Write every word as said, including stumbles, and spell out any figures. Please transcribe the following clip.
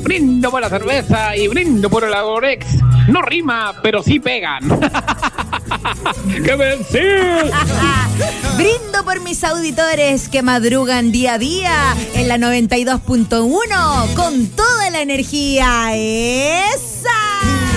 brindo por la cerveza y brindo por el Agorex. No rima, pero sí pegan. ¡Qué vencido! Brindo por mis auditores que madrugan día a día en la noventa y dos punto uno con toda la energía. ¡Esa!